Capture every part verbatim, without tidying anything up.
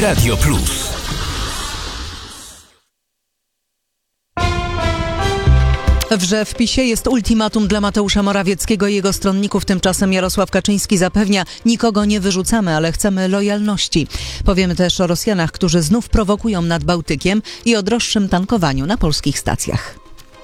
Radio Plus. Że w PiSie jest ultimatum dla Mateusza Morawieckiego i jego stronników. Tymczasem Jarosław Kaczyński zapewnia: nikogo nie wyrzucamy, ale chcemy lojalności. Powiemy też o Rosjanach, którzy znów prowokują nad Bałtykiem i o droższym tankowaniu na polskich stacjach.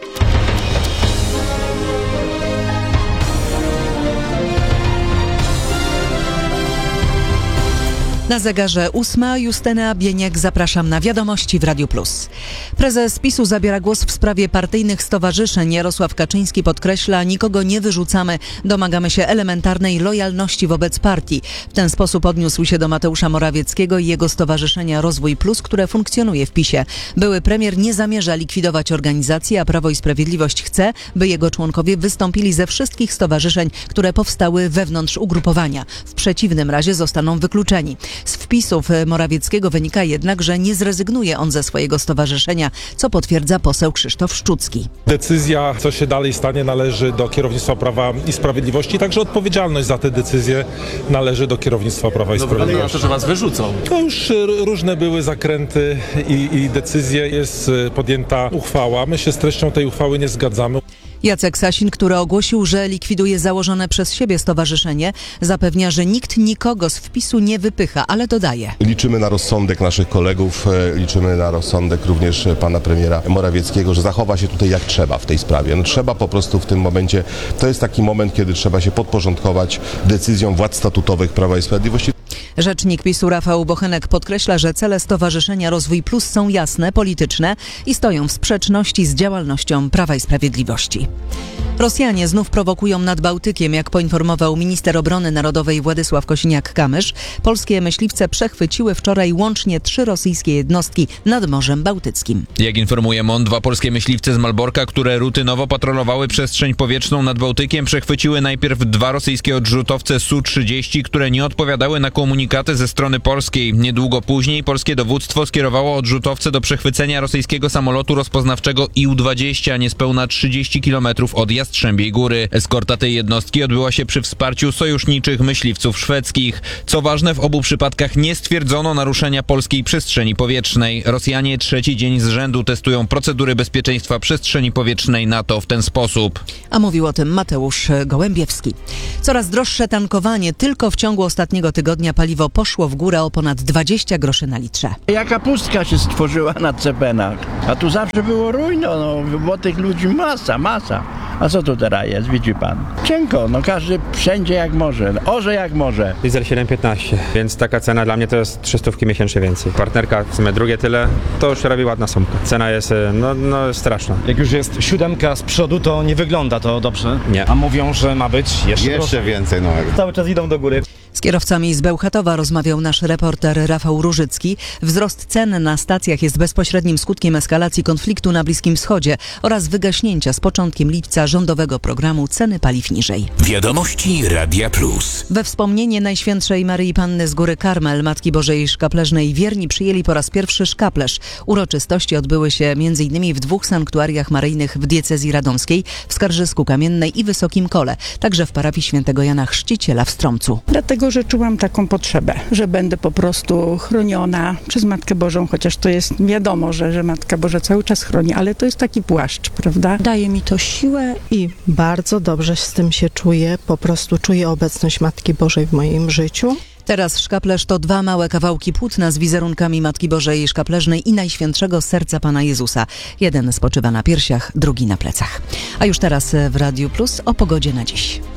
Na zegarze ósma. Justyna Bieniek, zapraszam na Wiadomości w Radiu Plus. Prezes PiSu zabiera głos w sprawie partyjnych stowarzyszeń. Jarosław Kaczyński podkreśla: nikogo nie wyrzucamy, domagamy się elementarnej lojalności wobec partii. W ten sposób odniósł się do Mateusza Morawieckiego i jego stowarzyszenia Rozwój Plus, które funkcjonuje w PiSie. Były premier nie zamierza likwidować organizacji, a Prawo i Sprawiedliwość chce, by jego członkowie wystąpili ze wszystkich stowarzyszeń, które powstały wewnątrz ugrupowania. W przeciwnym razie zostaną wykluczeni. Z wpisów Morawieckiego wynika jednak, że nie zrezygnuje on ze swojego stowarzyszenia, co potwierdza poseł Krzysztof Szczucki. Decyzja, co się dalej stanie, należy do kierownictwa Prawa i Sprawiedliwości, także odpowiedzialność za te decyzje należy do kierownictwa Prawa i Sprawiedliwości. Ale ja to, że was wyrzucą. To już różne były zakręty i, i decyzje, jest podjęta uchwała. My się z treścią tej uchwały nie zgadzamy. Jacek Sasin, który ogłosił, że likwiduje założone przez siebie stowarzyszenie, zapewnia, że nikt nikogo z wpisu nie wypycha, ale dodaje: liczymy na rozsądek naszych kolegów, liczymy na rozsądek również pana premiera Morawieckiego, że zachowa się tutaj jak trzeba w tej sprawie. No, trzeba po prostu w tym momencie, to jest taki moment, kiedy trzeba się podporządkować decyzjom władz statutowych Prawa i Sprawiedliwości. Rzecznik PiSu Rafał Bochenek podkreśla, że cele Stowarzyszenia Rozwój Plus są jasne, polityczne i stoją w sprzeczności z działalnością Prawa i Sprawiedliwości. Rosjanie znów prowokują nad Bałtykiem. Jak poinformował minister obrony narodowej Władysław Kosiniak-Kamysz, polskie myśliwce przechwyciły wczoraj łącznie trzy rosyjskie jednostki nad Morzem Bałtyckim. Jak informuje M O N, dwa polskie myśliwce z Malborka, które rutynowo patrolowały przestrzeń powietrzną nad Bałtykiem, przechwyciły najpierw dwa rosyjskie odrzutowce S U trzydzieści, które nie odpowiadały na komunikaty ze strony polskiej. Niedługo później polskie dowództwo skierowało odrzutowce do przechwycenia rosyjskiego samolotu rozpoznawczego I U dwadzieścia niespełna trzydzieści kilometrów od Jastrzębiej Góry. Eskorta tej jednostki odbyła się przy wsparciu sojuszniczych myśliwców szwedzkich. Co ważne, w obu przypadkach nie stwierdzono naruszenia polskiej przestrzeni powietrznej. Rosjanie trzeci dzień z rzędu testują procedury bezpieczeństwa przestrzeni powietrznej NATO w ten sposób. A mówił o tym Mateusz Gołębiewski. Coraz droższe tankowanie. Tylko w ciągu ostatniego tygodnia paliwo poszło w górę o ponad dwadzieścia groszy na litrze. Jaka pustka się stworzyła na cepenach. A tu zawsze było rujno, no, bo tych ludzi masa, masa. A co tu teraz jest, widzi pan? Cienko, no każdy wszędzie jak może, orze jak może. Diesel siedem piętnaście, więc taka cena dla mnie to jest trzystówki miesięcznie więcej. Partnerka w sumie drugie tyle, to już robi ładna sumka. Cena jest no, no straszna. Jak już jest siódemka z przodu, to nie wygląda to dobrze. Nie. A mówią, że ma być jeszcze, jeszcze więcej. No. Cały czas idą do góry. Z kierowcami z Bełchatowa rozmawiał nasz reporter Rafał Różycki. Wzrost cen na stacjach jest bezpośrednim skutkiem eskalacji konfliktu na Bliskim Wschodzie oraz wygaśnięcia z początkiem lipca rządowego programu Ceny Paliw Niżej. Wiadomości Radia Plus. We wspomnienie Najświętszej Maryi Panny z Góry Karmel, Matki Bożej Szkapleżnej, wierni przyjęli po raz pierwszy szkaplerz. Uroczystości odbyły się między innymi w dwóch sanktuariach maryjnych w diecezji radomskiej, w Skarżysku Kamiennej i Wysokim Kole, także w parafii świętego Jana Chrzciciela w Stromcu. Dlatego, że czułam taką potrzebę, że będę po prostu chroniona przez Matkę Bożą, chociaż to jest wiadomo, że, że Matka Boża cały czas chroni, ale to jest taki płaszcz, prawda? Daje mi to siłę i bardzo dobrze z tym się czuję. Po prostu czuję obecność Matki Bożej w moim życiu. Teraz szkaplerz to dwa małe kawałki płótna z wizerunkami Matki Bożej Szkapleżnej i Najświętszego Serca Pana Jezusa. Jeden spoczywa na piersiach, drugi na plecach. A już teraz w Radiu Plus o pogodzie na dziś.